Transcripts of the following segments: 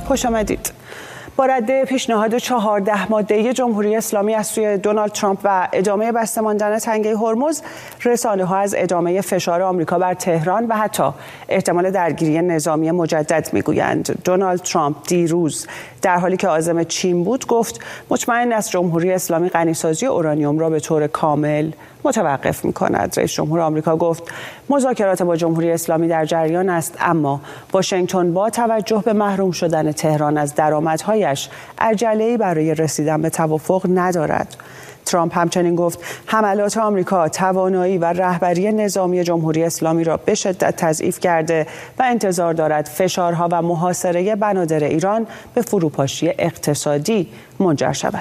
خوش آمدید. با رد پیشنهاد 14 ماده‌ای جمهوری اسلامی از سوی دونالد ترامپ و ادامه بسته ماندن تنگه هرمز، رسانه‌ها از ادامه فشار آمریکا بر تهران و حتی احتمال درگیری نظامی مجدد میگویند. دونالد ترامپ دیروز در حالی که عازم چین بود گفت مطمئن است جمهوری اسلامی غنیسازی اورانیوم را به طور کامل متوقف می‌کند. رئیس جمهور آمریکا گفت مذاکرات با جمهوری اسلامی در جریان است، اما واشنگتن با توجه به محروم شدن تهران از درآمدهایش عجله‌ای برای رسیدن به توافق ندارد. ترامپ همچنین گفت حملات آمریکا توانایی و رهبری نظامی جمهوری اسلامی را به شدت تضعیف کرده و انتظار دارد فشارها و محاصره بنادر ایران به فروپاشی اقتصادی منجر شود.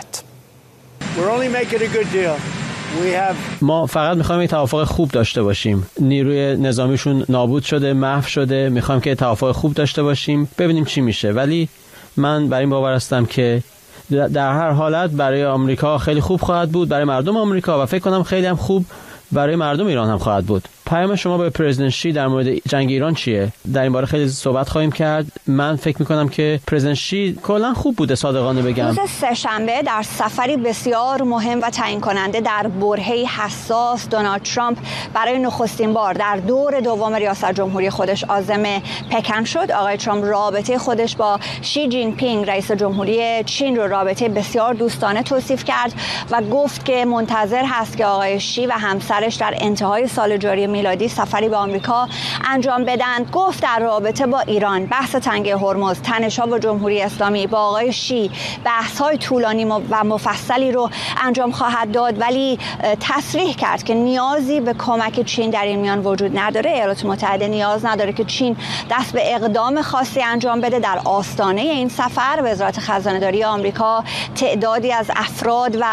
ما فقط میخوایم یه توافق خوب داشته باشیم. نیروی نظامیشون نابود شده، محو شده. میخوایم که توافق خوب داشته باشیم، ببینیم چی میشه. ولی من بر این باور هستم که در هر حالت برای آمریکا خیلی خوب خواهد بود، برای مردم آمریکا، و فکر کنم خیلی هم خوب برای مردم ایران هم خواهد بود. پیام شما به پرزیدنت شی در مورد جنگ ایران چیه؟ در این باره خیلی صحبت خواهیم کرد. من فکر میکنم که پرزیدنت شی کلا خوب بوده، صادقانه بگم. روز سه‌شنبه در سفری بسیار مهم و تعیین کننده در برهه‌ای حساس، دونالد ترامپ برای نخستین بار در دور دوم ریاست جمهوری خودش عازم پکن شد. آقای ترامپ رابطه خودش با شی جین پینگ رئیس جمهوری چین رو رابطه بسیار دوستانه توصیف کرد و گفت که منتظر هست که آقای شی و همسرش در انتهای سال جاری میلادی سفری به آمریکا انجام بدن. گفت در رابطه با ایران، بحث تنگه هرمز، تنش‌ها با جمهوری اسلامی، با آقای شی بحث‌های طولانی و مفصلی رو انجام خواهد داد، ولی تصریح کرد که نیازی به کمک چین در این میان وجود نداره. ایالات متحده نیاز نداره که چین دست به اقدام خاصی انجام بده. در آستانه این سفر وزارت خزانه‌داری آمریکا تعدادی از افراد و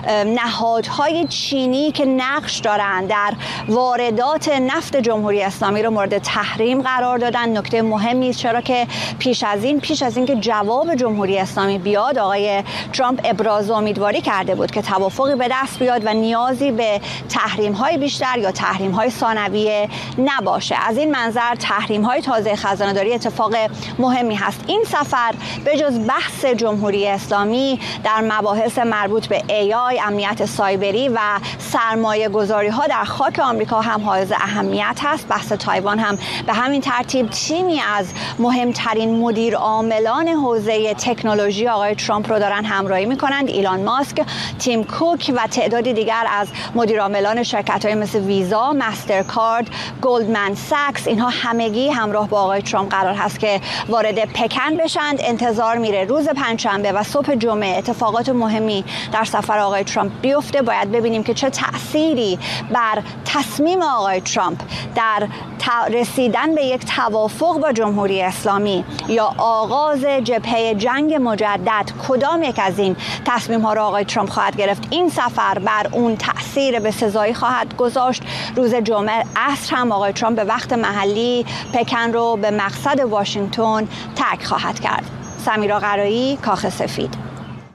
نهادهای چینی که نقش دارند در واردات نفت جمهوری اسلامی رو مورد تحریم قرار دادن. نکته مهمی است، چرا که پیش از این که جواب جمهوری اسلامی بیاد، آقای ترامپ ابراز امیدواری کرده بود که توافقی به دست بیاد و نیازی به تحریم‌های بیشتر یا تحریم‌های ثانویه نباشه. از این منظر تحریم‌های تازه خزانه‌داری اتفاق مهمی هست. این سفر به جز بحث جمهوری اسلامی در مباحث مربوط به AI، امنیت سایبری و سرمایه‌گذاری‌ها در خاک آمریکا هم حائز اهمیت هست. بحث تایوان هم به همین ترتیب. تیمی از مهمترین مدیر عاملان حوزه تکنولوژی آقای ترامپ رو دارن همراهی میکنند. ایلان ماسک، تیم کوک و تعدادی دیگر از مدیر عاملان شرکت‌های مثل ویزا، مسترکارد، گلدمن ساکس، اینها همگی همراه با آقای ترامپ قرار هست که وارد پکن بشند. انتظار میره روز پنجشنبه و صبح جمعه اتفاقات مهمی در سفر آقای ترامپ بیفته. باید ببینیم که چه تأثیری بر تصمیم آقای ترامپ در رسیدن به یک توافق با جمهوری اسلامی یا آغاز جبهه جنگ مجدد، کدام یک از این تصمیم‌ها را آقای ترامپ خواهد گرفت. این سفر بر اون تأثیر بسزایی خواهد گذاشت. روز جمعه عصر هم آقای ترامپ به وقت محلی پکن رو به مقصد واشنگتن ترک خواهد کرد. سمیرا قرایی، کاخ سفید.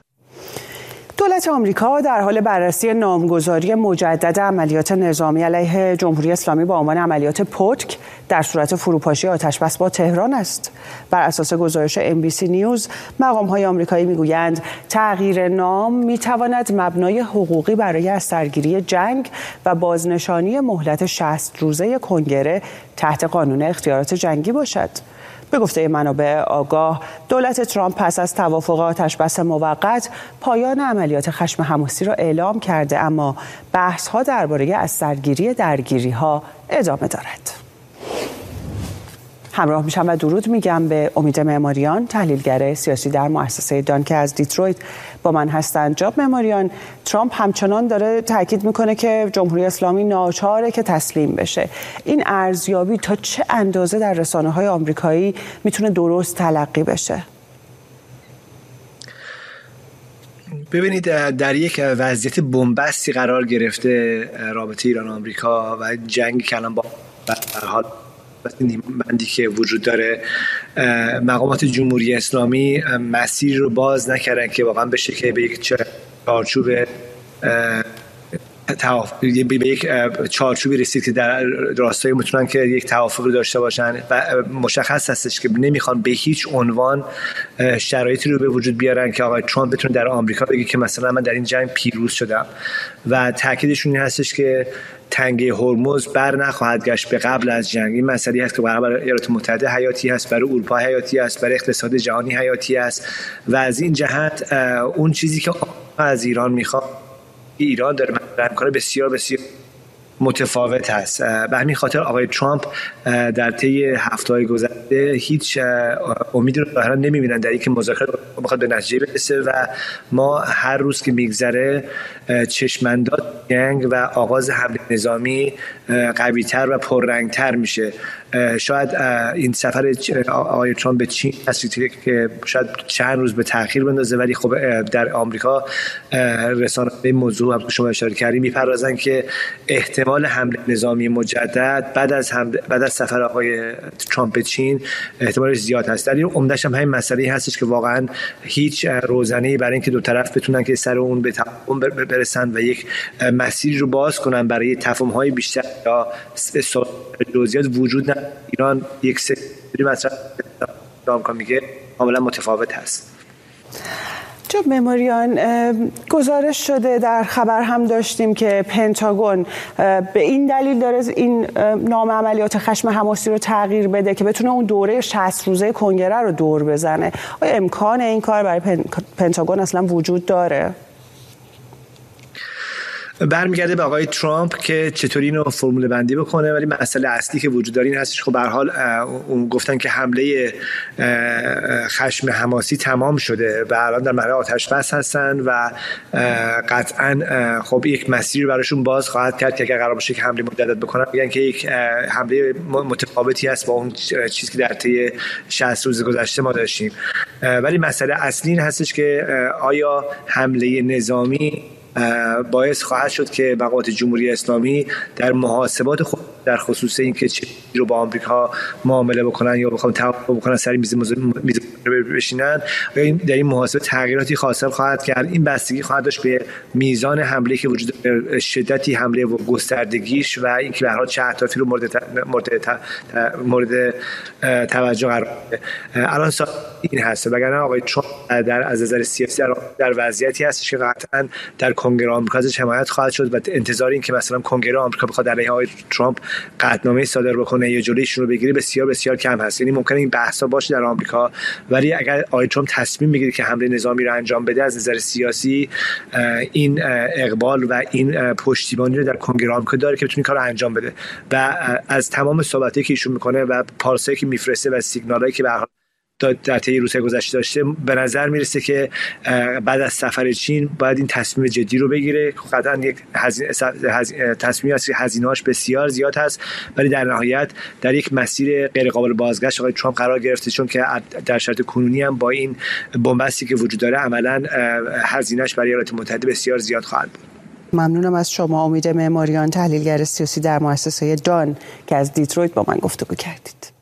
دولت آمریکا در حال بررسی نامگذاری مجدد عملیات نظامی علیه جمهوری اسلامی با عنوان عملیات پتک در صورت فروپاشی آتشبس با تهران است. بر اساس گزارش NBC نیوز، مقام‌های آمریکایی میگویند تغییر نام میتواند مبنای حقوقی برای از سرگیری جنگ و بازنشانی مهلت 60 روزه کنگره تحت قانون اختیارات جنگی باشد. به گفته منابع آگاه، دولت ترامپ پس از توافق آتشبس موقت پایان عملیات خشم حماسی را اعلام کرده، اما بحث‌ها درباره از سرگیری درگیری‌ها ادامه دارد. همراه میشم و درود میگم به امید معماریان، تحلیلگر سیاسی در مؤسسه دان که از دیترویت با من هستند. جناب معماریان، ترامپ همچنان داره تاکید میکنه که جمهوری اسلامی ناچاره که تسلیم بشه. این ارزیابی تا چه اندازه در رسانه‌های آمریکایی میتونه درست تلقی بشه؟ ببینید، در یک وضعیت بنبستی قرار گرفته رابطه ایران و آمریکا و جنگی که الان با در حال نیمه‌بندی که وجود داره، مقامات جمهوری اسلامی مسیر رو باز نکردن که واقعا بشه که به یک چارچوب به یک چارچوبی رسید که در راستای میتونن که یک توافقی داشته باشن و مشخص هستش که نمیخوان به هیچ عنوان شرایطی رو به وجود بیارن که آقای ترامپ بتونه در آمریکا بگه که مثلا من در این جنگ پیروز شدم و تاکیدشون این هستش که تنگه هرمز بر نخواهد گشت به قبل از جنگ. این مسئله است که برای ایالات متحده حیاتی است، برای اروپا حیاتی است، برای اقتصاد جهانی حیاتی است و از این جهت اون چیزی که از ایران میخواد ایران داره مطرح می‌کنه بسیار بسیار متفاوت است. به همین خاطر آقای ترامپ در طی هفته‌های گذشته هیچ امیدی رو ظاهرا نمی‌بینن در اینکه مذاکرات بخواد به نتیجه برسه و ما هر روز که میگذره چشم‌انداز جنگ و آغاز حمله نظامی قوی‌تر و پررنگ‌تر میشه. شاید این سفر آقای ترامپ به چین هست که شاید چند روز به تأخیر بندازه، ولی خب در آمریکا رسانه‌ها به موضوع هم که شما اشاره کردید میپردازن که احتمال حمله نظامی مجدد بعد از سفر آقای ترامپ به چین احتمالش زیاد هست. در این عمده‌اش هم همین مسئله هستش که واقعا هیچ روزنه‌ای برای اینکه دو طرف بتونن که سر اون به تفاهم برسن و یک مسیری رو باز کنن برای تفاهم‌های بیشتر یا جزئیات وجود نداره. ایران یک سری مطرح آمریکا میگه کاملا متفاوت هست. جناب معماریان، گزارش شده، در خبر هم داشتیم که پنتاگون به این دلیل داره این نام عملیات خشم حماسی رو تغییر بده که بتونه اون دوره 60 روزه کنگره رو دور بزنه. آیا امکان این کار برای پنتاگون اصلا وجود داره؟ برمیگرده به آقای ترامپ که چطوری اینو فرمول بندی بکنه، ولی مسئله اصلی که وجود داره این هستش خب به هر حال اون گفتن که حمله خشم حماسی تمام شده و الان در مرحله آتش بس هستن و قطعا خب یک مسیری براشون باز خواهد کرد که اگر قرار باشه که حمله مجدد بکنن میگن که یک حمله متفاوتی است با اون چیزی که در طی 60 روز گذشته ما داشتیم. ولی مسئله اصلی این هستش که آیا حمله نظامی باعث خواهد شد که مقامات جمهوری اسلامی در محاسبات خود در خصوص اینکه چه رو با آمریکا معامله بکنن یا بخوام توافق بکنن سر میز بشینن، در این محاسبات تغییراتی حاصل خواهد کرد. این بستگی خواهد داشت به میزان حمله که وجود داره، شدتی حمله و گستردگیش و اینکه به هر حال چه اهدافی رو مورد توجه قرار بده. الان این هست، وگرنه آقای ترامپ از نظر سیاسی در وضعیتی هست که قطعا در کنگره آمریکا ازش حمایت خواهد شد و انتظار این که مثلا کنگره آمریکا بخواد علیه آقای ترامپ قطعنامه صادر بکنه یا جلویشون رو بگیره بسیار بسیار کم هست. یعنی ممکنه این بحثا باشه در آمریکا، ولی اگر آقای ترامپ تصمیم بگیره که حمله نظامی رو انجام بده از نظر سیاسی این اقبال و این پشتیبانی رو در کنگره آمریکا داره که بتونه کار رو انجام بده و از تمام صحبتایی که ایشون میکنه و پارسایی که میفرسته و سیگنالایی که به هر حال در طی روزهای گذشته داشته به نظر میرسه که بعد از سفر چین باید این تصمیم جدی رو بگیره. قطعا یک تصمیمی است که هزینه‌اش بسیار زیاد هست، ولی در نهایت در یک مسیر غیر قابل بازگشت آقای ترامپ قرار گرفته، چون که در شرایط کنونی هم با این بنبستی که وجود داره عملاً هزینه‌اش برای ایالات متحده بسیار زیاد خواهد بود. ممنونم از شما امید معماریان، تحلیلگر سیاسی در مؤسسه دان که از دیترویت با من گفتگو کردید.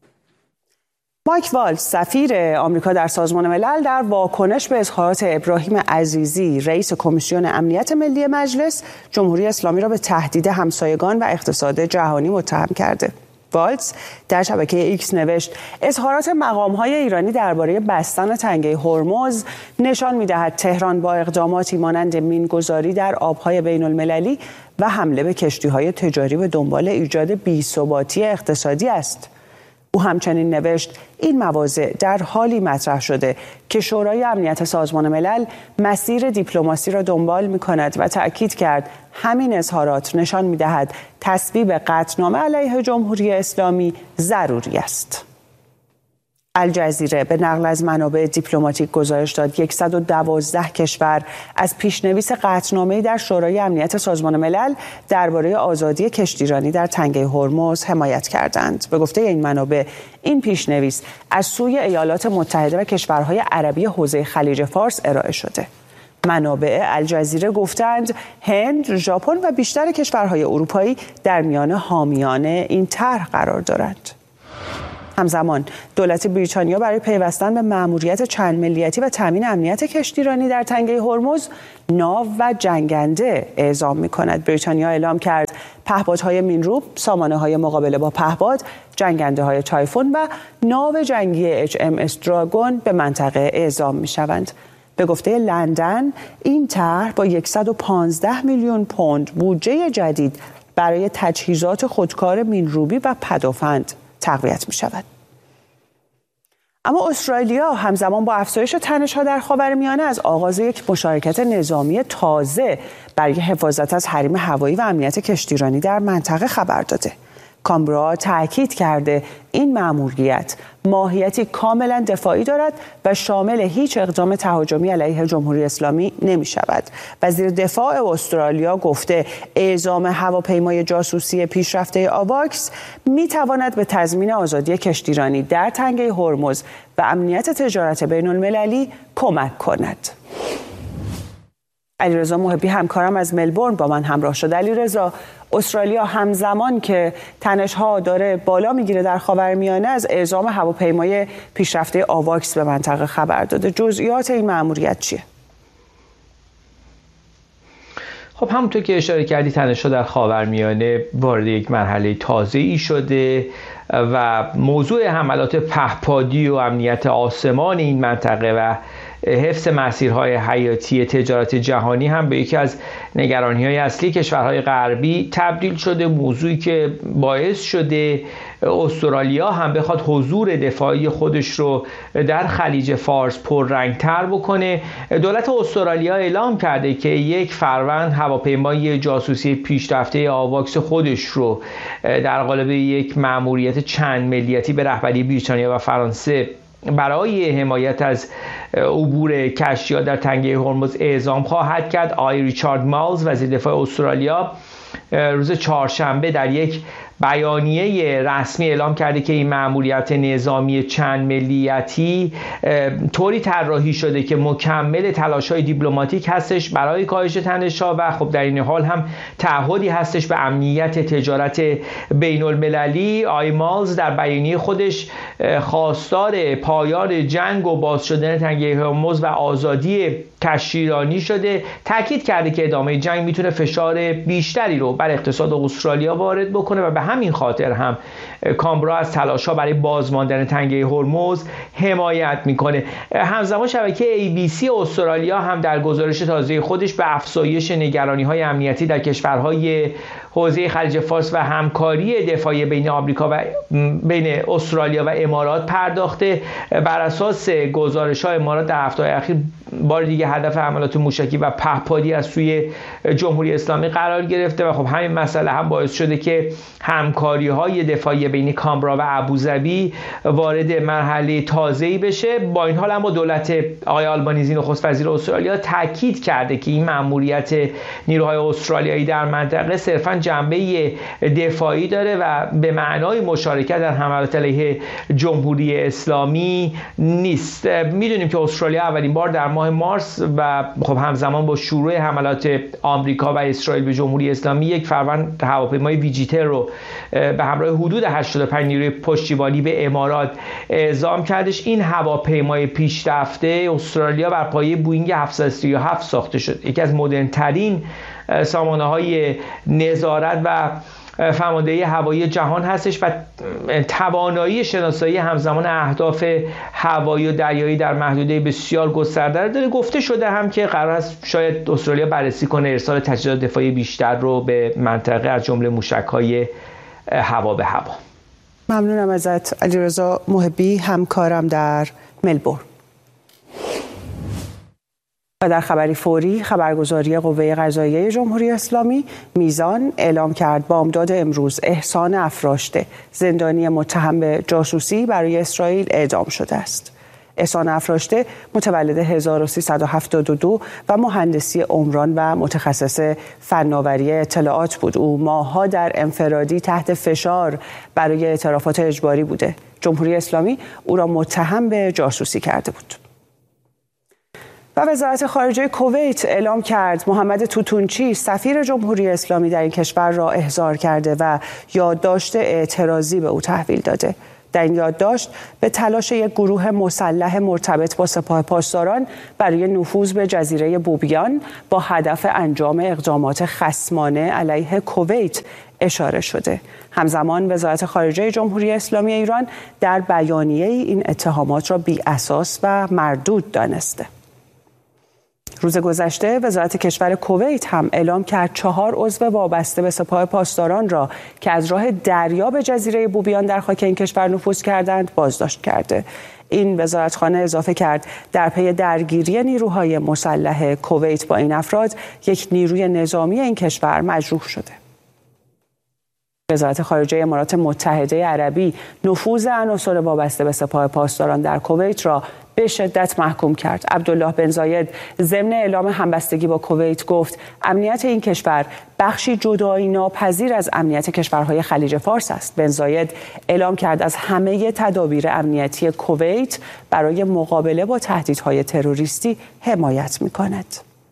مایک والتز سفیر آمریکا در سازمان ملل در واکنش به اظهارات ابراهیم عزیزی رئیس کمیسیون امنیت ملی مجلس، جمهوری اسلامی را به تهدید همسایگان و اقتصاد جهانی متهم کرده. والتز در شبکه ایکس نوشت اظهارات مقام‌های ایرانی درباره بستن تنگه هرمز نشان می‌دهد تهران با اقداماتی مانند مین‌گذاری در آب‌های بین‌المللی و حمله به کشتی‌های تجاری به دنبال ایجاد بی‌ثباتی اقتصادی است. او همچنین نوشت این مواضع در حالی مطرح شده که شورای امنیت سازمان ملل مسیر دیپلماسی را دنبال می‌کند و تأکید کرد همین اظهارات نشان می‌دهد تصویب قطعنامه علیه جمهوری اسلامی ضروری است. الجزیره به نقل از منابع دیپلماتیک گزارش داد 112 کشور از پیشنویس قطعنامه‌ای در شورای امنیت سازمان ملل درباره آزادی کشتیرانی در تنگه هرمز حمایت کردند. به گفته این منابع این پیشنویس از سوی ایالات متحده و کشورهای عربی حوزه خلیج فارس ارائه شده. منابع الجزیره گفتند هند، ژاپن و بیشتر کشورهای اروپایی در میان حامیان این طرح قرار دارند. همزمان دولت بریتانیا برای پیوستن به مأموریت چند ملیتی و تامین امنیت کشتیرانی در تنگه هرمز ناو و جنگنده اعزام می‌کند. بریتانیا اعلام کرد پهپادهای مینروب، سامانه‌های مقابله با پهپاد، جنگنده‌های تایفون و ناو جنگی HMS دراگون به منطقه اعزام می‌شوند. به گفته لندن این طرح با 115 میلیون پوند بودجه جدید برای تجهیزات خودکار مینروبی و پدافند تقویت می شود. اما استرالیا همزمان با افزایش تنش‌ها در خاورمیانه از آغاز یک مشارکت نظامی تازه برای حفاظت از حریم هوایی و امنیت کشتیرانی در منطقه خبر داده. کامبرا تأکید کرده این مأموریت ماهیتی کاملا دفاعی دارد و شامل هیچ اقدام تهاجمی علیه جمهوری اسلامی نمی شود. وزیر دفاع استرالیا گفته اعزام هواپیمای جاسوسی پیشرفته آواکس می تواند به تضمین آزادی کشتیرانی در تنگه هرمز و امنیت تجارت بین المللی کمک کند. علیرضا محبی همکارم از ملبورن با من همراه شد. علیرضا، استرالیا همزمان که تنش‌ها داره بالا میگیره در خاورمیانه از اعزام هواپیمای پیشرفته آواکس به منطقه خبر داده. جزئیات این مأموریت چیه؟ خب همونطور که اشاره کردی تنش‌ها در خاورمیانه وارد یک مرحله تازه‌ای شده و موضوع حملات پهپادی و امنیت آسمان این منطقه و حفظ مسیرهای حیاتی تجارت جهانی هم به یکی از نگرانی‌های اصلی کشورهای غربی تبدیل شده، موضوعی که باعث شده استرالیا هم بخواد حضور دفاعی خودش رو در خلیج فارس پررنگ‌تر بکنه. دولت استرالیا اعلام کرده که 1 فروند هواپیمای جاسوسی پیشرفته آواکس خودش رو در قالب یک مأموریت چند ملیتی به رهبری بریتانیا و فرانسه برای حمایت از عبور کشتی‌ها در تنگه هرمز اعزام خواهد کرد. آقای ریچارد مالز وزیر دفاع استرالیا روز چهارشنبه در یک بیانیه رسمی اعلام کرده که این مأموریت نظامی چند ملیتی طوری طراحی شده که مکمل تلاش‌های دیپلماتیک هستش برای کاهش تنش‌ها و خب در این حال هم تعهدی هستش به امنیت تجارت بین المللی. آقای مالز در بیانیه خودش خواستار پایان جنگ و باز شدن تنگه هرمز و آزادی کشتیرانی شده. تاکید کرده که ادامه جنگ میتونه فشار بیشتری رو بر اقتصاد استرالیا وارد بکنه و به همین خاطر هم کامبرا از تلاش‌ها برای بازماندن تنگه هرمز حمایت میکنه. همزمان شبکه ABC استرالیا هم در گزارش تازه خودش به افزایش نگرانی‌های امنیتی در کشورهای حوزه خلیج فارس و همکاری دفاعی بین آمریکا و بین استرالیا و امارات پرداخته. بر اساس گزارش‌های امارات در هفته‌های اخیر بار دیگه هدف حملات موشکی و پهپادی از سوی جمهوری اسلامی قرار گرفته و خب همین مسئله هم باعث شده که همکاری‌های دفاعی بین کامبرا و ابوظبی وارد مرحله تازه‌ای بشه. با این حال هم با دولت آقای آلبانیزی نخست وزیر استرالیا تاکید کرده که این مأموریت نیروهای استرالیایی در منطقه صرفاً جنبه دفاعی داره و به معنای مشارکت در حملات علیه جمهوری اسلامی نیست. میدونیم که استرالیا اولین بار در ماه مارس و خب همزمان با شروع حملات آمریکا و اسرائیل به جمهوری اسلامی 1 فروند هواپیمای ویجیتر رو به همراه حدود 85 نیروی پشتیبانی به امارات اعزام کردش. این هواپیمای پیشرفته استرالیا بر پایه بوئینگ 737 ساخته شد، یکی از مدرن‌ترین سامانه‌های نظارت و فرماندهی هوایی جهان هستش و توانایی شناسایی همزمان اهداف هوایی و دریایی در محدوده بسیار گسترده داره. گفته شده هم که قرار است شاید استرالیا بررسی کنه ارسال تجهیزات دفاعی بیشتر رو به منطقه از جمله موشک‌های هوا به هوا. ممنونم ازت علیرضا محبی همکارم در ملبورن. و در خبری فوری خبرگزاری قوه قضاییه جمهوری اسلامی میزان اعلام کرد بامداد امروز احسان افراشته زندانی متهم به جاسوسی برای اسرائیل اعدام شده است. احسان افراشته متولد 1372 و مهندسی عمران و متخصص فناوری اطلاعات بود. او ماه‌ها در انفرادی تحت فشار برای اعترافات اجباری بوده. جمهوری اسلامی او را متهم به جاسوسی کرده بود. و وزارت خارجه کویت اعلام کرد محمد توتونچی سفیر جمهوری اسلامی در این کشور را احضار کرده و یادداشت اعتراضی به او تحویل داده. در این یادداشت به تلاش یک گروه مسلح مرتبط با سپاه پاسداران برای نفوذ به جزیره بوبیان با هدف انجام اقدامات خصمانه علیه کویت اشاره شده. همزمان وزارت خارجه جمهوری اسلامی ایران در بیانیه این اتهامات را بی اساس و مردود دانسته. روز گذشته وزارت کشور کویت هم اعلام کرد 4 عضو وابسته به سپاه پاسداران را که از راه دریا به جزیره بوبیان در خاک این کشور نفوذ کردند بازداشت کرده. این وزارتخانه اضافه کرد در پی درگیری نیروهای مسلح کویت با این افراد یک نیروی نظامی این کشور مجروح شده. وزارت خارجه امارات متحده عربی نفوذ عناصر وابسته به سپاه پاسداران در کویت را به شدت محکوم کرد. عبدالله بن زاید ضمن اعلام همبستگی با کویت گفت امنیت این کشور بخشی جدایی ناپذیر از امنیت کشورهای خلیج فارس است. بن زاید اعلام کرد از همه تدابیر امنیتی کویت برای مقابله با تهدیدهای تروریستی حمایت می‌کند.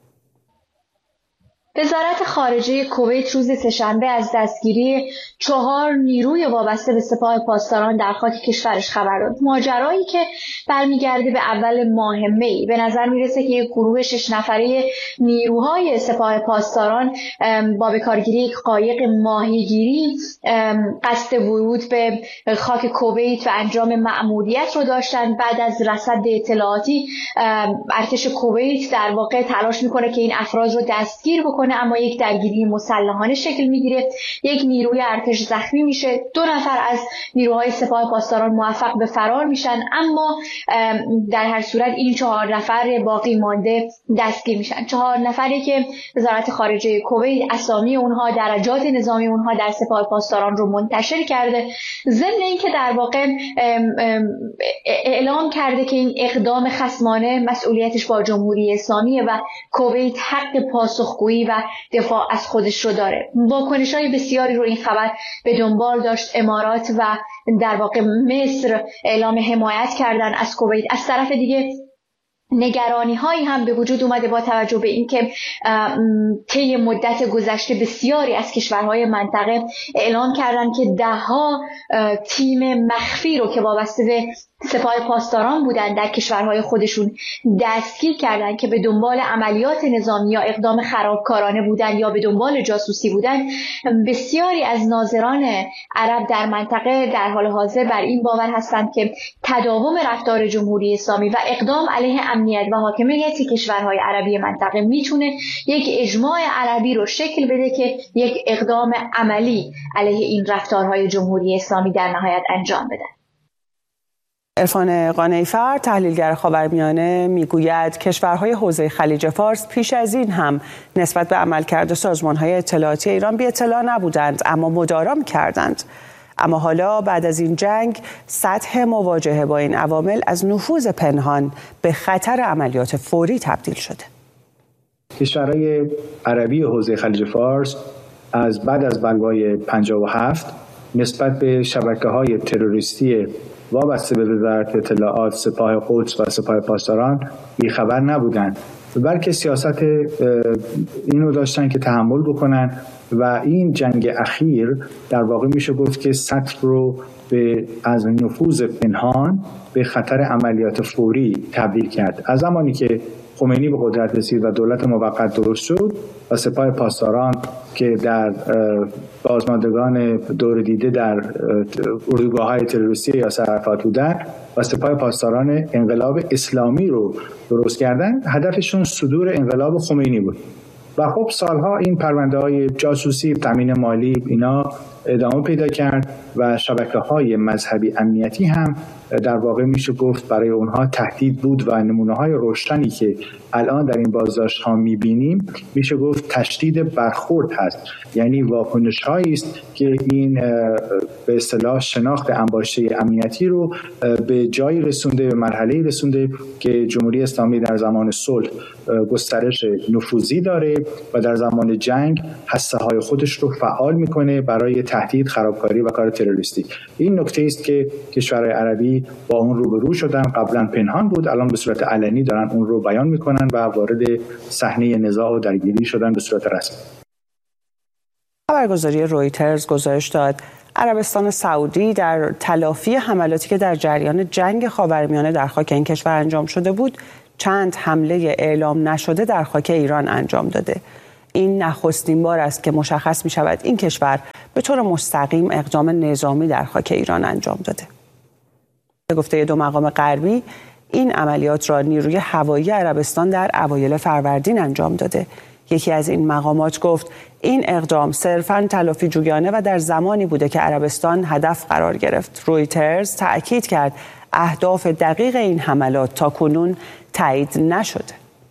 وزارت خارجه کویت روز سه‌شنبه از دستگیری 4 نیروی وابسته به سپاه پاسداران در خاک کشورش خبر داد. ماجرایی که برمیگرده به اول ماه می. به نظر میرسه که یک گروه 6 نفره نیروهای سپاه پاسداران با به کارگیری یک قایق ماهیگیری قصد ورود به خاک کویت و انجام مأموریت رو داشتن. بعد از رصد اطلاعاتی ارتش کویت در واقع تلاش میکنه که این افراد رو دستگیر بکنه، اما یک درگیری مسلحانه شکل میگیره. یک نیروی ارتش زخمی میشه. 2 نفر از نیروهای سپاه پاسداران موفق به فرار میشن، اما در هر صورت این 4 نفر باقی مانده دستگیر میشن. 4 نفری که وزارت خارجه کویت اسامی اونها، درجات نظامی اونها در سپاه پاسداران رو منتشر کرده، ضمن اینکه در واقع اعلام کرده که این اقدام خصمانه مسئولیتش با جمهوری اسلامی و کویت حق پاسخگویی و دفاع از خودش رو داره. واکنش‌های بسیاری رو این خبر به دنبال داشت. امارات و در واقع مصر اعلام حمایت کردن از کویت. از طرف دیگه نگرانی هایی هم به وجود اومده با توجه به اینکه طی مدت گذشته بسیاری از کشورهای منطقه اعلام کردن که 10 تیم مخفی رو که وابسته به سپاه پاسداران بودن در کشورهای خودشون دستگیر کردن که به دنبال عملیات نظامی یا اقدام خرابکارانه بودن یا به دنبال جاسوسی بودن. بسیاری از ناظران عرب در منطقه در حال حاضر بر این باور هستند که تداوم رفتار جمهوری اسلامی و اقدام علیه امنیت و حاکمیت کشورهای عربی منطقه میتونه یک اجماع عربی رو شکل بده که یک اقدام عملی علیه این رفتارهای جمهوری اسلامی در نهایت انجام بده. عرفان قانعی‌فر تحلیلگر خاورمیانه میگوید کشورهای حوزه خلیج فارس پیش از این هم نسبت به عملکرد سازمان‌های اطلاعاتی ایران بی اطلاع نبودند، اما مدارا کردند. اما حالا بعد از این جنگ سطح مواجهه با این عوامل از نفوذ پنهان به خطر عملیات فوری تبدیل شده. کشورهای عربی حوزه خلیج فارس از بعد از بلوای 57 نسبت به شبکه‌های تروریستی وابسته به وزارت اطلاعات، سپاه قدس و سپاه پاسداران بیخبر نبودند، بلکه سیاست اینو داشتن که تحمل بکنن و این جنگ اخیر در واقع میشه گفت که سطح رو از نفوذ پنهان به خطر عملیات فوری تبدیل کرد. از زمانی که خمینی به قدرت رسید و دولت موقت درست شد و سپاه پاسداران که در بازماندگان دور دیده در اردوگاه‌های تروریستی یاسر عرفات بودن و سپاه پاسداران انقلاب اسلامی رو درست کردن، هدفشون صدور انقلاب خمینی بود. و خب سالها این پرونده‌های جاسوسی، تامین مالی اینا ادامه پیدا کرد و شبکه‌های مذهبی امنیتی هم در واقع میشه گفت برای اونها تهدید بود و نمونه‌های روشنی که الان در این بازداشت‌ها می‌بینیم میشه گفت تشدید برخورد هست، یعنی واکنش‌هایی است که این به اصطلاح شناخت انباشته امنیتی رو به جایی رسونده، به مرحله‌ای رسونده که جمهوری اسلامی در زمان صلح گسترش نفوذی داره و در زمان جنگ هسته‌های خودش رو فعال می‌کنه برای تهدید، خرابکاری و کار تروریستی. این نکته است که کشورهای عربی با اون روبرو شدن. قبلا پنهان بود، الان به صورت علنی دارن اون رو بیان میکنن و وارد صحنه نزاع و درگیری شدن به صورت رسمی. خبرگزاری رویترز گزارش داد عربستان سعودی در تلافی حملاتی که در جریان جنگ خاورمیانه در خاک این کشور انجام شده بود، چند حمله اعلام نشده در خاک ایران انجام داده. این نخستین بار است که مشخص می شود این کشور به طور مستقیم اقدام نظامی در خاک ایران انجام داده. به گفته دو مقام غربی، این عملیات را نیروی هوایی عربستان در اوایل فروردین انجام داده. یکی از این مقامات گفت این اقدام صرفاً تلافی جویانه و در زمانی بوده که عربستان هدف قرار گرفت. رویترز تأکید کرد اهداف دقیق این حملات تاکنون تایید نشده.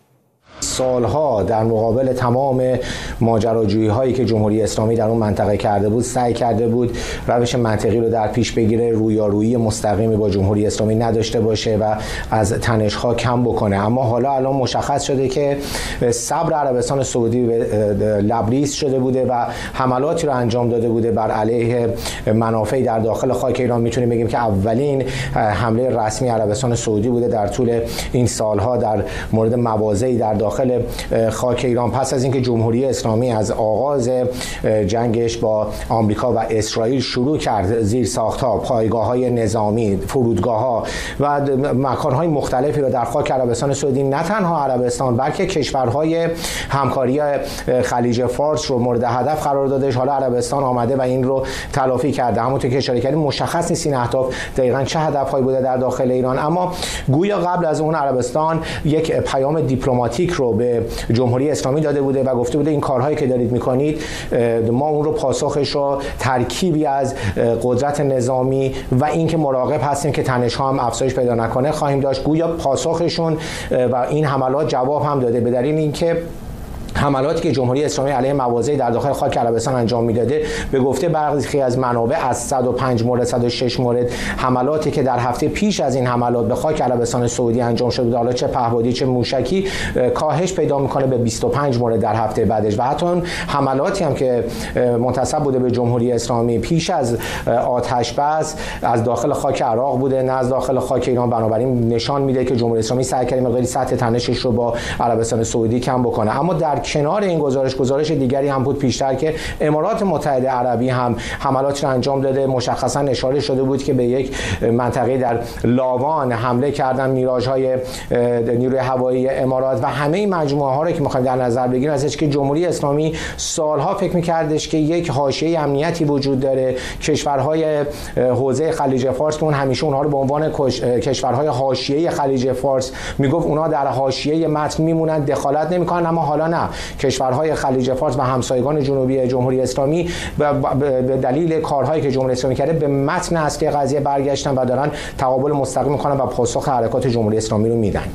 سالها در مقابل تمام ماجراجویی هایی که جمهوری اسلامی در اون منطقه کرده بود سعی کرده بود روش منطقی رو در پیش بگیره، رویارویی مستقیمی با جمهوری اسلامی نداشته باشه و از تنش ها کم بکنه. اما حالا الان مشخص شده که صبر عربستان سعودی لبریز شده بوده و حملاتی رو انجام داده بوده بر علیه منافع در داخل خاک ایران. میتونیم بگیم که اولین حمله رسمی عربستان سعودی بوده در طول این سالها در مورد مواضعی در داخل خاک ایران، پس از اینکه جمهوری اسلامی از آغاز جنگش با آمریکا و اسرائیل شروع کرد زیرساخت‌ها، پایگاه‌های نظامی، فرودگاه‌ها و مکان‌های مختلفی را در خاک عربستان سعودی، نه تنها عربستان بلکه کشورهای همکاری خلیج فارس رو مورد هدف قرار دادش. حالا عربستان آمده و این رو تلافی کرده. همونطور که اشاره کردیم مشخص نیست این اهداف دقیقاً چه هدف‌هایی بوده در داخل ایران، اما گویا قبل از اون عربستان یک پیام دیپلماتیک رو به جمهوری اسلامی داده بوده و گفته بوده این کارهایی که دارید میکنید ما اون رو پاسخش رو ترکیبی از قدرت نظامی و اینکه مراقب هستیم که تنش‌ها هم افزایش پیدا نکنه خواهیم داشت. گویا پاسخشون و این حملات جواب هم داده، به دلیل اینکه حملاتی که جمهوری اسلامی علیه مواضعی در داخل خاک عربستان انجام میداده به گفته برخی از منابع از 105 مورد 106 مورد حملاتی که در هفته پیش از این حملات به خاک عربستان سعودی انجام شده، حالا چه پهپادی چه موشکی، کاهش پیدا میکنه به 25 مورد در هفته بعدش. و حتی اون حملاتی هم که منتسب بوده به جمهوری اسلامی پیش از آتش بس از داخل خاک عراق بوده نه از داخل خاک ایران. بنابراین نشان میده که جمهوری اسلامی سعی کرده مقداری سطح تنشش رو با عربستان سعودی کم بکنه. اما در کنار این گزارش دیگری هم بود پیشتر که امارات متحده عربی هم حملاتی رو انجام داده. مشخصا اشاره شده بود که به یک منطقه در لاوان حمله کردن میراژهای نیروی هوایی امارات و همه این مجموعه ها رو که می‌خوایم در نظر بگیریم ازش که جمهوری اسلامی سالها فکر می‌کردش که یک حاشیه امنیتی وجود داره. کشورهای حوزه خلیج فارس که اون همیشه اونها رو به عنوان کشورهای حاشیه خلیج فارس میگفت اونها در حاشیه متن میمونن، دخالت نمی‌کنن. اما حالا نه، کشورهای خلیج فارس و همسایگان جنوبی جمهوری اسلامی به دلیل کارهایی که جمهوری اسلامی کرده به متن اصلی قضیه برگشتن و دارن تقابل مستقیم میکنن و پاسخ حرکات جمهوری اسلامی رو میدند.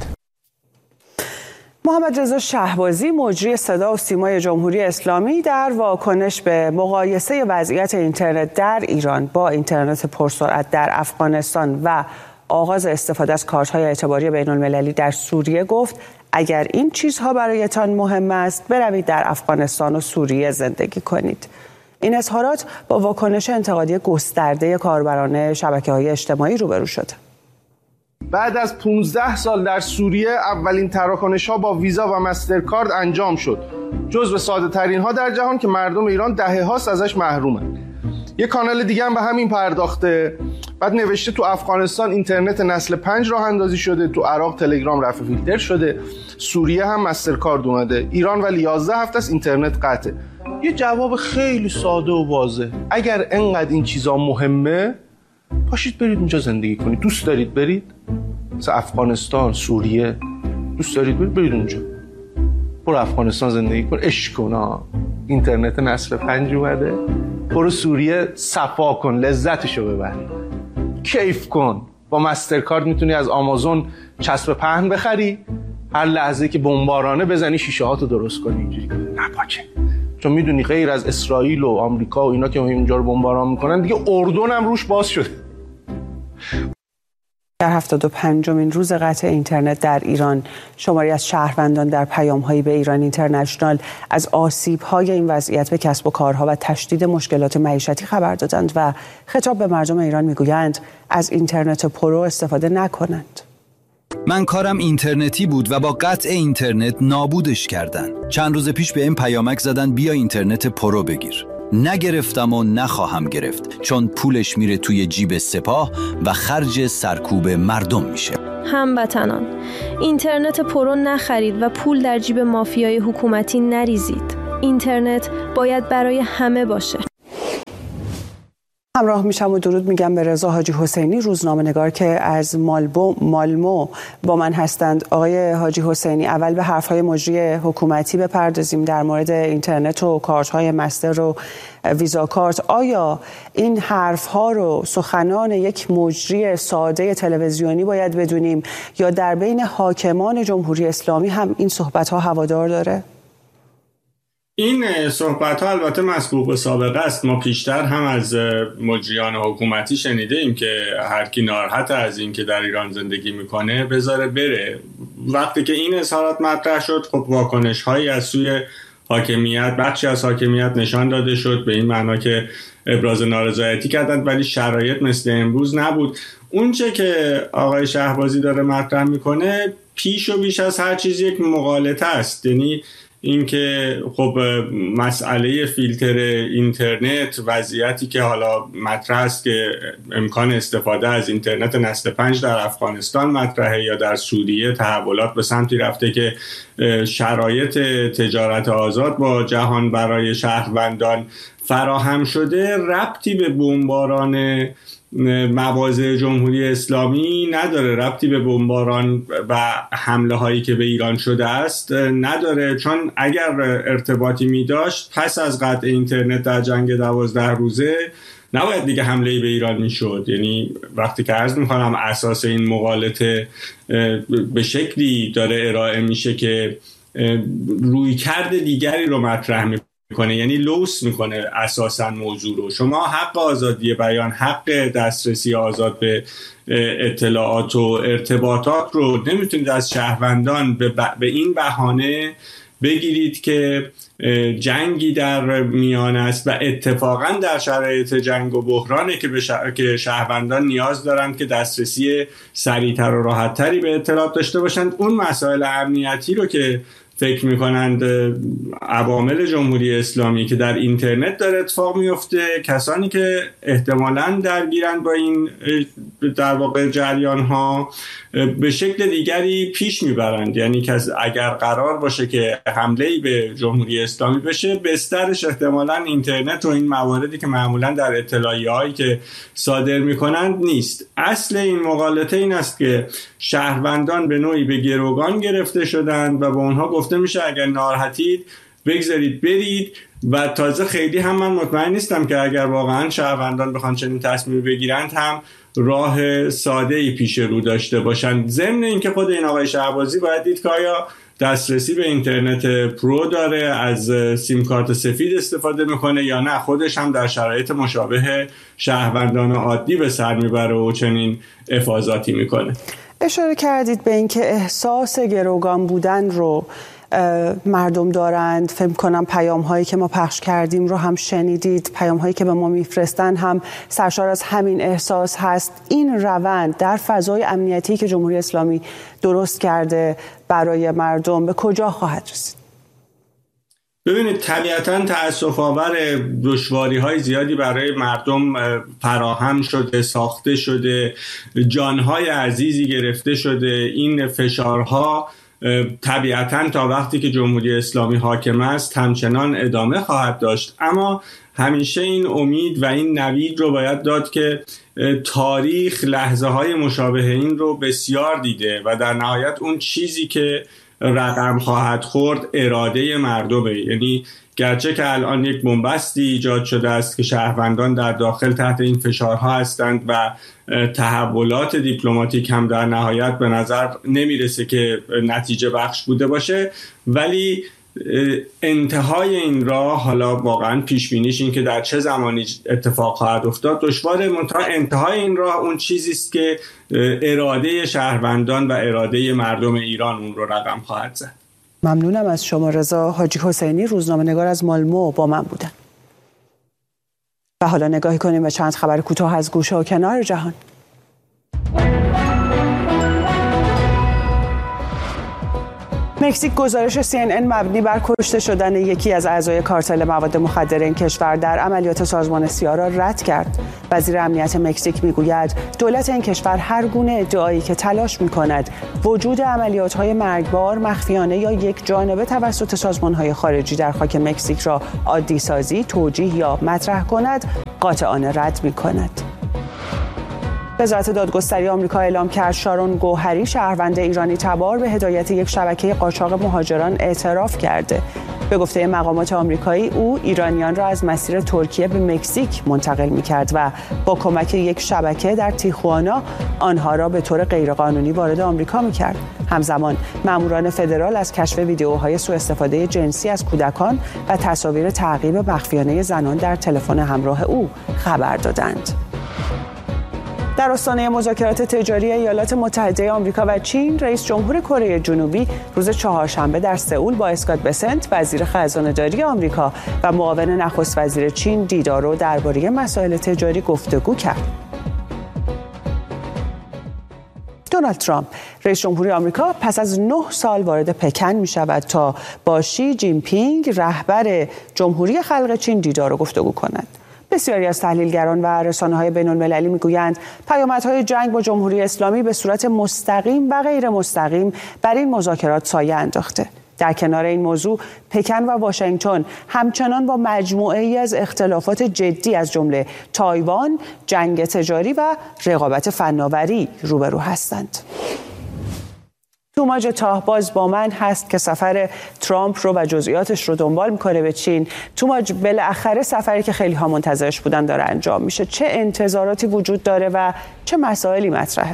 محمد رضا شهبازی مجری صدا و سیمای جمهوری اسلامی در واکنش به مقایسه وضعیت اینترنت در ایران با اینترنت پرسرعت در افغانستان و آغاز استفاده از کارت‌های اعتباری بین‌المللی در سوریه گفت اگر این چیزها برایتان مهم است بروید در افغانستان و سوریه زندگی کنید. این اظهارات با واکنش انتقادی گسترده کاربران شبکه‌های اجتماعی روبرو شد. بعد از 15 سال در سوریه اولین تراکنش‌ها با ویزا و مسترکارد انجام شد. جزو ساده‌ترین ها در جهان که مردم ایران دهه‌هاست ازش محرومن. یک کانال دیگه هم به همین پرداخته. بعد نوشته تو افغانستان اینترنت نسل 5 راه اندازی شده، تو عراق تلگرام رفع فیلتر شده، سوریه هم مسترکارد اومده، ایران ولی 11 هفته است اینترنت قطعه. یه جواب خیلی ساده و واضح. اگر انقدر این چیزا مهمه پاشید برید اونجا زندگی کنید. دوست دارید برید؟ مثلا افغانستان، سوریه دوست دارید برید اونجا. برو افغانستان زندگی کن، عشق کن. اینترنت نسل 5 اومده. برو سوریه صفا کن، لذتشو ببر، کیف کن. با مسترکارد میتونی از آمازون چسب پهن بخری، هر لحظه که بمبارانه بزنی شیشه هاتو درست کنی اینجوری نپاچه. چون میدونی غیر از اسرائیل و آمریکا و اینا که اونجا رو بمباران میکنن دیگه اردن هم روش باز شده. در 75مین روز قطع اینترنت در ایران، شماری از شهروندان در پیام‌هایی به ایران اینترنشنال از آسیب‌های این وضعیت به کسب و کارها و تشدید مشکلات معیشتی خبر دادند و خطاب به مردم ایران میگویند از اینترنت پرو استفاده نکنند. من کارم اینترنتی بود و با قطع اینترنت نابودش کردن. چند روز پیش به این پیامک زدن بیا اینترنت پرو بگیر. نگرفتم و نخواهم گرفت، چون پولش میره توی جیب سپاه و خرج سرکوب مردم میشه. هموطنان، اینترنت پرو نخرید و پول در جیب مافیای حکومتی نریزید. اینترنت باید برای همه باشه. همراه میشم و درود میگم به رضا حاجی حسینی، روزنامه‌نگار که از مالمو با من هستند. آقای حاجی حسینی، اول به حرفهای مجری حکومتی بپردازیم در مورد اینترنت و کارت‌های مستر و ویزا کارت. آیا این حرفها رو سخنان یک مجری ساده تلویزیونی باید بدونیم یا در بین حاکمان جمهوری اسلامی هم این صحبت‌ها هوادار داره؟ این صحبت‌ها البته مسبوق به سابقه است. ما پیشتر هم از مجریان حکومتی شنیده ایم که هر کی ناراحت از این که در ایران زندگی میکنه بذاره بره. وقتی که این اظهارات مطرح شد، خب واکنش‌هایی از سوی حاکمیت، بخشی از حاکمیت نشان داده شد به این معنا که ابراز نارضایتی کردند، ولی شرایط مثل امروز نبود. اونچه که آقای شهبازی داره مطرح میکنه پیش و بیش از هر چیز یک مغالطه است. یعنی اینکه خب مسئله فیلتر اینترنت، وضعیتی که حالا مطرح است که امکان استفاده از اینترنت نسل 5 در افغانستان مطرحه یا در سوریه تحولات به سمتی رفته که شرایط تجارت آزاد با جهان برای شهروندان فراهم شده، ربطی به بمباران مواضع جمهوری اسلامی نداره، ربطی به بمباران و حمله هایی که به ایران شده است نداره، چون اگر ارتباطی می داشت پس از قطع اینترنت در جنگ 12 روزه نباید دیگه حمله به ایران می شد. یعنی وقتی که عرض می کنم اساس این مغالطه به شکلی داره ارائه میشه که رویکرد دیگری رو مطرح میکنه، یعنی لوس میکنه اساسا موضوع رو. شما حق آزادی بیان، حق دسترسی آزاد به اطلاعات و ارتباطات رو نمیتونید از شهروندان به این بهانه بگیرید که جنگی در میان است و اتفاقا در شرایط جنگ و بحرانه که شهروندان نیاز دارند که دسترسی سریعتر و راحتتری به اطلاعات داشته باشند. اون مسائل امنیتی رو که فکر میکنند عوامل جمهوری اسلامی که در اینترنت داره اتفاق میفته، کسانی که احتمالاً درگیرند با این در واقع جریان ها به شکل دیگری پیش میبرند. یعنی که اگر قرار باشه که حمله‌ای به جمهوری اسلامی بشه، بسترش احتمالاً اینترنت و این مواردی که معمولاً در اطلاعیه‌هایی که صادر میکنند نیست. اصل این مغالطه این است که شهروندان به نوعی به گروگان گرفته شدند و به اونها گفته میشه اگر ناراحتید بگذارید برید، و تازه خیلی هم من مطمئن نیستم که اگر واقعا شهروندان بخوان چنین تصمیم بگیرند هم راه ساده‌ای پیش رو داشته باشند. ضمن اینکه خود این آقای شهبازی باید دید که آیا دسترسی به اینترنت پرو داره، از سیم کارت سفید استفاده میکنه یا نه، خودش هم در شرایط مشابه شهروندان عادی به سر میبره و چنین افاضاتی میکنه. اشاره کردید به اینکه احساس گروگان بودن رو مردم دارند. فکر کنم پیام هایی که ما پخش کردیم رو هم شنیدید، پیام هایی که به ما میفرستن هم سرشار از همین احساس هست. این روند در فضای امنیتی که جمهوری اسلامی درست کرده برای مردم به کجا خواهد رسید؟ ببینید، طبیعتاً تأسف‌آور دشواری‌های زیادی برای مردم فراهم شده، ساخته شده، جانهای عزیزی گرفته شده. این فشارها طبیعتاً تا وقتی که جمهوری اسلامی حاکم است همچنان ادامه خواهد داشت، اما همیشه این امید و این نوید رو باید داد که تاریخ لحظه های مشابه این رو بسیار دیده و در نهایت اون چیزی که رقم خواهد خورد اراده مردمه. یعنی گرچه که الان یک بنبستی ایجاد شده است که شهروندان در داخل تحت این فشارها هستند و تحولات دیپلماتیک هم در نهایت به نظر نمیرسه که نتیجه بخش بوده باشه، ولی انتهای این راه، حالا واقعا پیش بینیش این که در چه زمانی اتفاق خواهد افتاد دشواره، منتها انتهای این راه اون چیزی است که اراده شهروندان و اراده مردم ایران اون رو رقم خواهد زد. ممنونم از شما. رضا حاجی حسینی، روزنامه‌نگار از مالمو با من بودن. و حالا نگاهی کنیم به چند خبر کوتاه از گوشه و کنار جهان. مکزیک گزارش CNN مبنی بر کشته شدن یکی از اعضای کارتل مواد مخدر این کشور در عملیات سازمان سیا را رد کرد. وزیر امنیت مکزیک میگوید دولت این کشور هر گونه ادعایی که تلاش می‌کند وجود عملیات‌های مرگبار مخفیانه یا یک جانبه توسط سازمان‌های خارجی در خاک مکزیک را عادی سازی، توجیه یا مطرح کند، قاطعانه رد می‌کند. وزارت دادگستری آمریکا اعلام کرد شارون گوهری شهروند ایرانی تبار به هدایت یک شبکه قاچاق مهاجران اعتراف کرده. به گفته مقامات آمریکایی او ایرانیان را از مسیر ترکیه به مکزیک منتقل می‌کرد و با کمک یک شبکه در تیخوانا آنها را به طور غیرقانونی وارد آمریکا می‌کرد. همزمان ماموران فدرال از کشف ویدئوهای سوء استفاده جنسی از کودکان و تصاویر تعقیب مخفیانه زنان در تلفن همراه او خبر دادند. در آستانه مذاکرات تجاری ایالات متحده آمریکا و چین، رئیس جمهور کره جنوبی روز چهارشنبه در سئول با اسکات بسنت، وزیر خزانه‌داری آمریکا و معاون نخست وزیر چین دیدار و درباره مسائل تجاری گفتگو کرد. دونالد ترامپ، رئیس جمهور آمریکا، پس از 9 سال وارد پکن می شود تا با شی جین پینگ، رهبر جمهوری خلق چین، دیدار و گفتگو کند. بسیاری از تحلیلگران و رسانه‌های بین‌المللی می‌گویند پیامدهای جنگ با جمهوری اسلامی به صورت مستقیم و غیر مستقیم بر این مذاکرات سایه انداخته. در کنار این موضوع، پکن و واشنگتن همچنان با مجموعه‌ای از اختلافات جدی از جمله تایوان، جنگ تجاری و رقابت فناوری روبرو هستند. توماج تاهباز با من هست که سفر ترامپ رو و جزئیاتش رو دنبال میکنه به چین. توماج، بالاخره سفری که خیلی ها منتظرش بودن داره انجام میشه. چه انتظاراتی وجود داره و چه مسائلی مطرحه؟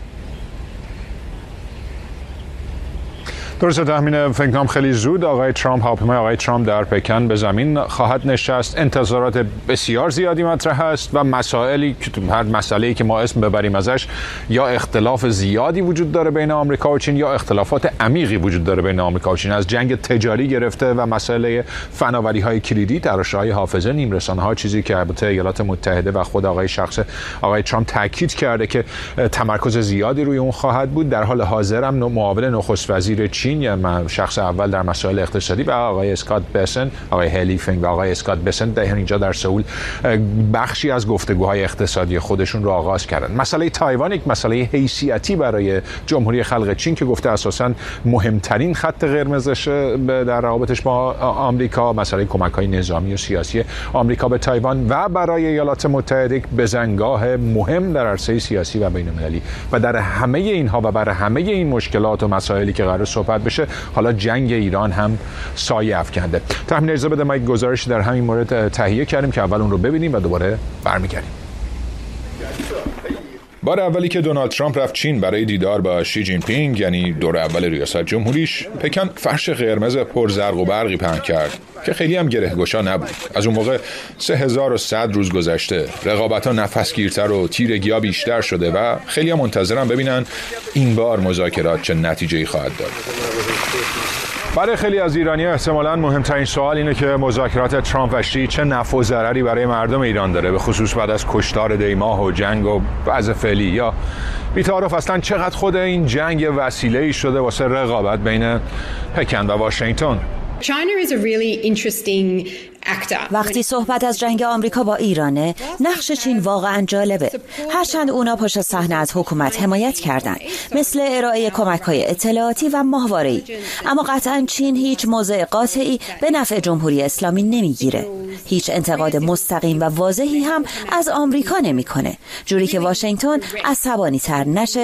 درسته تخمین فکر کنم خیلی زود آقای ترامپ، هواپیمای آقای ترامپ در پکن به زمین خواهد نشست. انتظارات بسیار زیادی مطرح است و مسائلی که هر مسئله‌ای که ما اسم ببریم ازش یا اختلاف زیادی وجود داره بین آمریکا و چین یا اختلافات عمیقی وجود داره بین آمریکا و چین، از جنگ تجاری گرفته و مسئله فناوری‌های کلیدی، تراشه‌های حافظه، نیمرسانه‌ها، چیزی که البته ایالات متحده و خود آقای ترامپ تاکید کرده که تمرکز زیادی روی اون خواهد بود. در حال حاضر هم معاون نخست وزیر چین یا شخص اول در مسائل اقتصادی و آقای اسکات بسن، آقای هلی فینگ و آقای اسکات بسن در اینجا در سئول بخشی از گفتگوهای اقتصادی خودشون رو آغاز کردن. مسئله تایوان یک مسئله حیثیتی برای جمهوری خلق چین که گفته اساساً مهمترین خط قرمزش در روابطش با آمریکا، مسئله کمک‌های نظامی و سیاسی آمریکا به تایوان و برای ایالات متحده یک بزنگاه مهم در عرصه سیاسی و بین‌المللی و در همه اینها و برای همه این مشکلات و مسائلی که قرار صحبت بشه حالا جنگ ایران هم سایه افکنده. تخمین اجازه بده ما یک گزارشی در همین مورد تهیه کردیم که اول اون رو ببینیم و دوباره برمیگردیم. بار اولی که دونالد ترامپ رفت چین برای دیدار با شی جین پینگ، یعنی دور اول ریاست جمهوریش، پکن فرش قرمز پر زرق و برقی پهن کرد که خیلی هم گرهگشا نبود. از اون موقع 3100 روز گذشته، رقابت‌ها نفسگیرتر و تیرگی‌ها بیشتر شده و خیلی هم منتظرن ببینن این بار مذاکرات چه نتیجه‌ای خواهد داد. برای خیلی از ایرانی‌ها احتمالاً مهمترین سوال اینه که مذاکرات ترامپ و شی چه نفع و ضرری برای مردم ایران داره، به خصوص بعد از کشتار دیماه و جنگ و وضع فعلی، یا بی‌تعارف اصلاً چقدر خود این جنگ وسیله‌ای شده واسه رقابت بین پکن و واشنگتن. وقتی صحبت از جنگ آمریکا با ایرانه، نقش چین واقعا جالبه. هرچند اونا پشت صحنه از حکومت حمایت کردن، مثل ارائه کمک‌های اطلاعاتی و ماهواره‌ای، اما قطعا چین هیچ موضع قاطعی به نفع جمهوری اسلامی نمیگیره. هیچ انتقاد مستقیم و واضحی هم از آمریکا نمیکنه، جوری که واشنگتن عصبانی‌تر نشه